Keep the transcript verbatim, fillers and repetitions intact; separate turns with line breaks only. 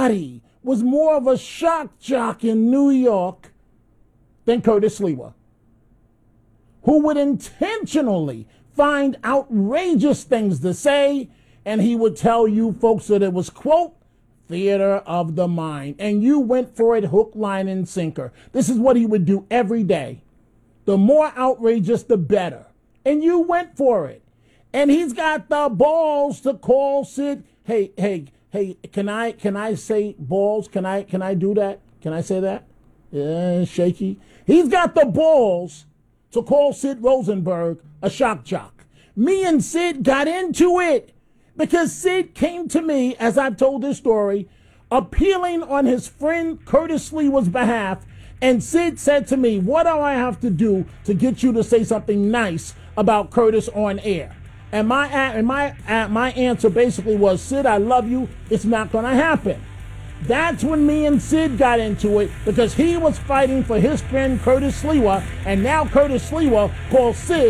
nobody was more of a shock jock in New York than Curtis Sliwa, who would intentionally find outrageous things to say, and he would tell you folks that it was, quote, theater of the mind. And you went for it hook, line, and sinker. This is what he would do every day. The more outrageous, the better. And you went for it. And he's got the balls to call Sid. Hey, hey, hey, can I can I say balls? Can I can I do that? Can I say that? Yeah, shaky. He's got the balls to call Sid Rosenberg a shock jock. Me and Sid got into it because Sid came to me, as I've told this story, appealing on his friend Curtis Sliwa's behalf. And Sid said to me, what do I have to do to get you to say something nice about Curtis on air? And my and my my answer basically was, Sid, I love you. It's not going to happen. That's when me and Sid got into it, because he was fighting for his friend Curtis Sliwa, and now Curtis Sliwa calls Sid